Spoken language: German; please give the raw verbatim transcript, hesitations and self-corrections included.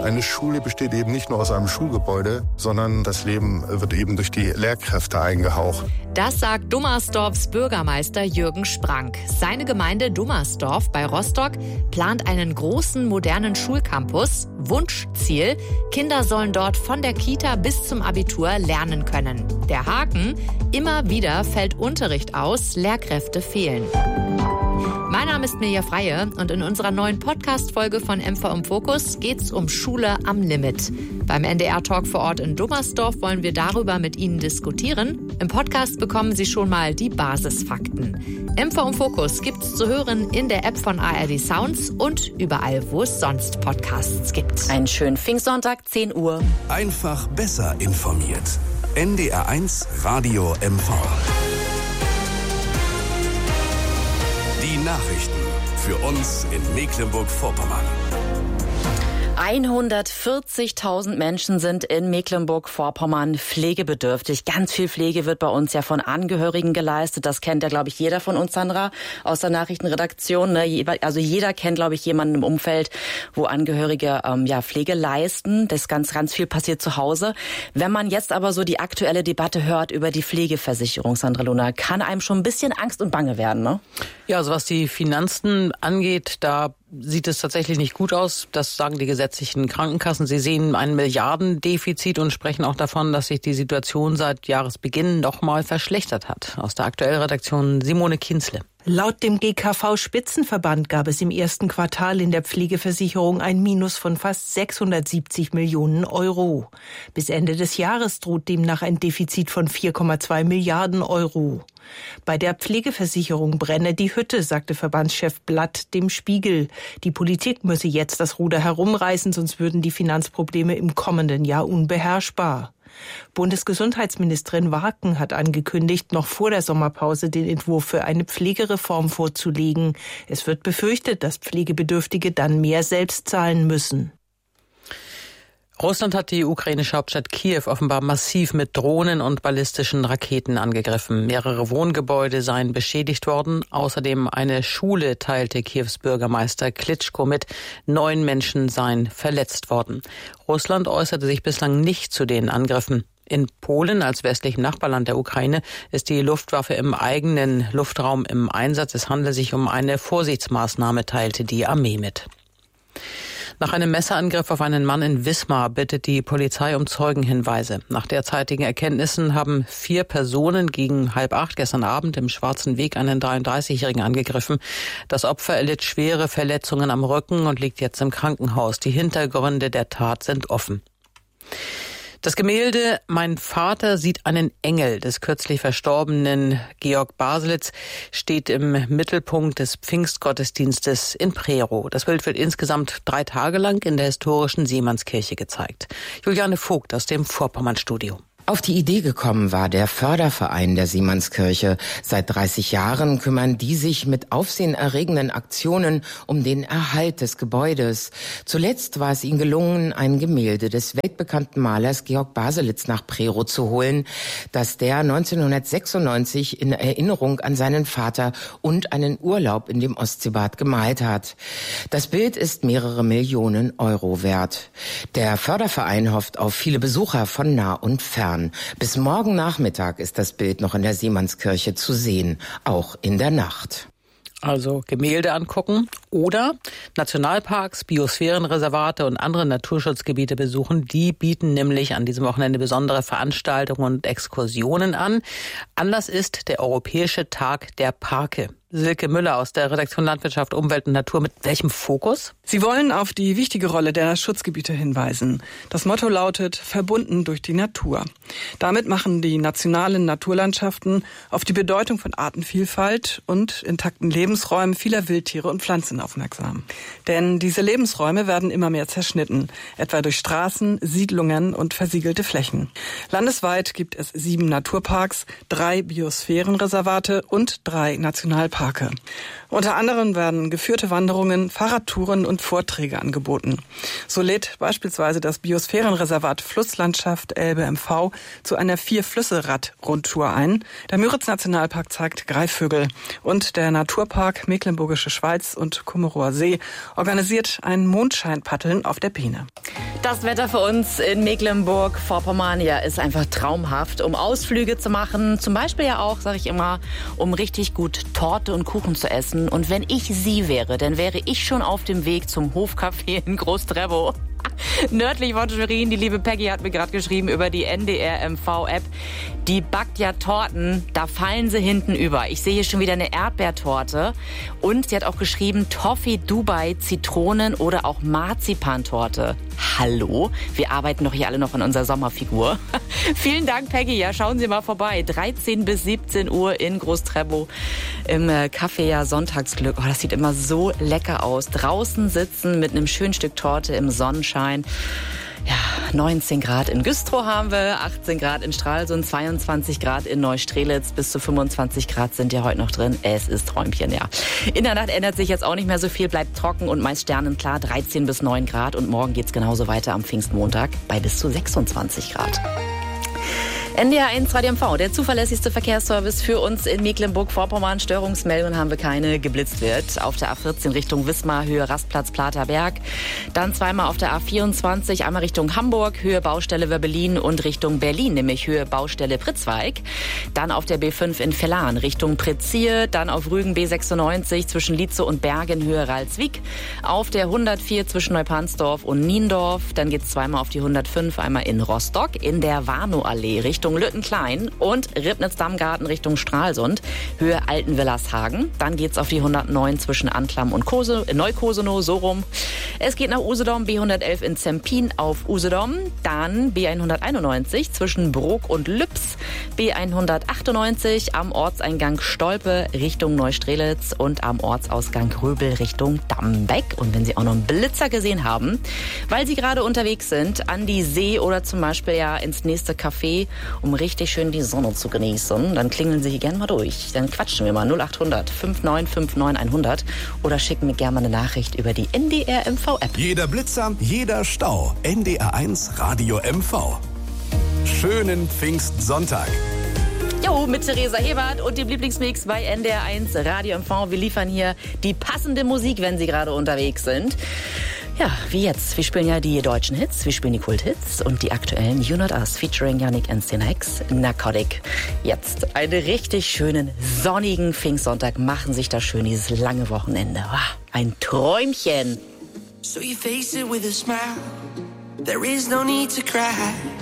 Eine Schule besteht eben nicht nur aus einem Schulgebäude, sondern das Leben wird eben durch die Lehrkräfte eingehaucht. Das sagt Dummersdorfs Bürgermeister Jürgen Sprank. Seine Gemeinde Dummersdorf bei Rostock plant einen großen modernen Schulcampus. Wunschziel: Kinder sollen dort von der Kita bis zum Abitur lernen können. Der Haken: immer wieder fällt Unterricht aus, Lehrkräfte fehlen. Mein Name ist Mirja Freie und in unserer neuen Podcast-Folge von M V im Fokus geht's um Schule am Limit. Beim N D R-Talk vor Ort in Dummersdorf wollen wir darüber mit Ihnen diskutieren. Im Podcast bekommen Sie schon mal die Basisfakten. M V im Fokus gibt's zu hören in der App von A R D Sounds und überall, wo es sonst Podcasts gibt. Einen schönen Pfingstsonntag, zehn Uhr. Einfach besser informiert. N D R eins Radio M V. Die Nachrichten für uns in Mecklenburg-Vorpommern. hundertvierzigtausend Menschen sind in Mecklenburg-Vorpommern pflegebedürftig. Ganz viel Pflege wird bei uns ja von Angehörigen geleistet. Das kennt ja, glaube ich, jeder von uns, Sandra, aus der Nachrichtenredaktion. Ne? Also jeder kennt, glaube ich, jemanden im Umfeld, wo Angehörige ähm, ja Pflege leisten. Das ganz, ganz viel passiert zu Hause. Wenn man jetzt aber so die aktuelle Debatte hört über die Pflegeversicherung, Sandra Luna, kann einem schon ein bisschen Angst und Bange werden, ne? Ja, also was die Finanzen angeht, da sieht es tatsächlich nicht gut aus. Das sagen die gesetzlichen Krankenkassen. Sie sehen ein Milliardendefizit und sprechen auch davon, dass sich die Situation seit Jahresbeginn noch mal verschlechtert hat. Aus der aktuellen Redaktion Simone Kienzle. Laut dem G K V-Spitzenverband gab es im ersten Quartal in der Pflegeversicherung ein Minus von fast sechshundertsiebzig Millionen Euro. Bis Ende des Jahres droht demnach ein Defizit von vier Komma zwei Milliarden Euro. Bei der Pflegeversicherung brenne die Hütte, sagte Verbandschef Blatt dem Spiegel. Die Politik müsse jetzt das Ruder herumreißen, sonst würden die Finanzprobleme im kommenden Jahr unbeherrschbar. Bundesgesundheitsministerin Warken hat angekündigt, noch vor der Sommerpause den Entwurf für eine Pflegereform vorzulegen. Es wird befürchtet, dass Pflegebedürftige dann mehr selbst zahlen müssen. Russland hat die ukrainische Hauptstadt Kiew offenbar massiv mit Drohnen und ballistischen Raketen angegriffen. Mehrere Wohngebäude seien beschädigt worden. Außerdem eine Schule teilte Kiews Bürgermeister Klitschko mit. Neun Menschen seien verletzt worden. Russland äußerte sich bislang nicht zu den Angriffen. In Polen, als westlichem Nachbarland der Ukraine, ist die Luftwaffe im eigenen Luftraum im Einsatz. Es handelt sich um eine Vorsichtsmaßnahme, teilte die Armee mit. Nach einem Messerangriff auf einen Mann in Wismar bittet die Polizei um Zeugenhinweise. Nach derzeitigen Erkenntnissen haben vier Personen gegen halb acht gestern Abend im Schwarzen Weg einen dreiunddreißigjährigen angegriffen. Das Opfer erlitt schwere Verletzungen am Rücken und liegt jetzt im Krankenhaus. Die Hintergründe der Tat sind offen. Das Gemälde »Mein Vater sieht einen Engel« des kürzlich verstorbenen Georg Baselitz steht im Mittelpunkt des Pfingstgottesdienstes in Prerow. Das Bild wird insgesamt drei Tage lang in der historischen Siemannskirche gezeigt. Juliane Vogt aus dem Vorpommernstudio. Auf die Idee gekommen war der Förderverein der Siemannskirche. Seit dreißig Jahren kümmern die sich mit aufsehenerregenden Aktionen um den Erhalt des Gebäudes. Zuletzt war es ihnen gelungen, ein Gemälde des weltbekannten Malers Georg Baselitz nach Prerow zu holen, das der neunzehnhundertsechsundneunzig in Erinnerung an seinen Vater und einen Urlaub in dem Ostseebad gemalt hat. Das Bild ist mehrere Millionen Euro wert. Der Förderverein hofft auf viele Besucher von nah und fern. Bis morgen Nachmittag ist das Bild noch in der Siemannskirche zu sehen, auch in der Nacht. Also Gemälde angucken oder Nationalparks, Biosphärenreservate und andere Naturschutzgebiete besuchen. Die bieten nämlich an diesem Wochenende besondere Veranstaltungen und Exkursionen an. Anlass ist der Europäische Tag der Parke. Silke Müller aus der Redaktion Landwirtschaft, Umwelt und Natur. Mit welchem Fokus? Sie wollen auf die wichtige Rolle der Schutzgebiete hinweisen. Das Motto lautet, verbunden durch die Natur. Damit machen die nationalen Naturlandschaften auf die Bedeutung von Artenvielfalt und intakten Lebensräumen vieler Wildtiere und Pflanzen aufmerksam. Denn diese Lebensräume werden immer mehr zerschnitten, etwa durch Straßen, Siedlungen und versiegelte Flächen. Landesweit gibt es sieben Naturparks, drei Biosphärenreservate und drei Nationalparks. Parke. Unter anderem werden geführte Wanderungen, Fahrradtouren und Vorträge angeboten. So lädt beispielsweise das Biosphärenreservat Flusslandschaft Elbe M V zu einer Vier-Flüsse-Rad-Rundtour ein. Der Müritz-Nationalpark zeigt Greifvögel und der Naturpark Mecklenburgische Schweiz und Kummerower See organisiert ein Mondscheinpaddeln auf der Peene. Das Wetter für uns in Mecklenburg-Vorpommern ja, ist einfach traumhaft, um Ausflüge zu machen. Zum Beispiel ja auch, sage ich immer, um richtig gut Torte und Kuchen zu essen. Und wenn ich Sie wäre, dann wäre ich schon auf dem Weg zum Hofcafé in Groß-Treppow. Nördlich von Schwerin, die liebe Peggy hat mir gerade geschrieben über die N D R M V-App. Die backt ja Torten, da fallen sie hinten über. Ich sehe hier schon wieder eine Erdbeertorte. Und sie hat auch geschrieben Toffee Dubai, Zitronen oder auch Marzipantorte. Hallo, wir arbeiten doch hier alle noch an unserer Sommerfigur. Vielen Dank, Peggy. Ja, schauen Sie mal vorbei. dreizehn bis siebzehn Uhr in Groß-Treppow im Café ja Sonntagsglück. Oh, das sieht immer so lecker aus. Draußen sitzen mit einem schönen Stück Torte im Sonnenschein. Ja, neunzehn Grad in Güstrow haben wir, achtzehn Grad in Stralsund, zweiundzwanzig Grad in Neustrelitz, bis zu fünfundzwanzig Grad sind ja heute noch drin. Es ist Träumchen, ja. In der Nacht ändert sich jetzt auch nicht mehr so viel, bleibt trocken und meist sternenklar, dreizehn bis neun Grad. Und morgen geht's genauso weiter am Pfingstmontag bei bis zu sechsundzwanzig Grad. N D R eins Radio M V, der zuverlässigste Verkehrsservice für uns in Mecklenburg-Vorpommern. Störungsmeldungen haben wir keine, geblitzt wird. Auf der A vierzehn Richtung Wismar, Höhe Rastplatz Platerberg. Dann zweimal auf der A vierundzwanzig, einmal Richtung Hamburg, Höhe Baustelle Wöbbelin und Richtung Berlin, nämlich Höhe Baustelle Pritzweig. Dann auf der B fünf in Vellan Richtung Pretzier, dann auf Rügen B sechsundneunzig zwischen Lietze und Bergen, Höhe Ralswiek. Auf der hundertvier zwischen Neupansdorf und Niendorf. Dann geht's zweimal auf die hundertfünf, einmal in Rostock, in der Warnow-Allee Richtung Lüttenklein und Ribnitz-Dammgarten Richtung Stralsund, Höhe Altenwillershagen. Dann geht's auf die hundertneun zwischen Anklam und Kose, Neukosenow, so rum. Es geht nach Usedom, B hundertelf in Zempin auf Usedom. Dann B hunderteinundneunzig zwischen Brok und Lübs, B hundertachtundneunzig am Ortseingang Stolpe Richtung Neustrelitz und am Ortsausgang Röbel Richtung Dammbeck. Und wenn Sie auch noch einen Blitzer gesehen haben, weil Sie gerade unterwegs sind, an die See oder zum Beispiel ja ins nächste Café, um richtig schön die Sonne zu genießen, dann klingeln Sie hier gerne mal durch. Dann quatschen wir mal null acht hundert neun fünf neun hundert oder schicken mir gerne mal eine Nachricht über die N D R M V-App. Jeder Blitzer, jeder Stau. N D R eins Radio M V. Schönen Pfingstsonntag. Jo, mit Theresa Hebert und dem Lieblingsmix bei N D R eins Radio M V. Wir liefern hier die passende Musik, wenn Sie gerade unterwegs sind. Ja, wie jetzt. Wir spielen ja die deutschen Hits, wir spielen die Kulthits und die aktuellen You Not Us featuring Yannick and X, Narcotic. Jetzt einen richtig schönen, sonnigen Pfingstsonntag. Machen sich da schön dieses lange Wochenende. Ein Träumchen. So you face it with a smile. There is no need to cry.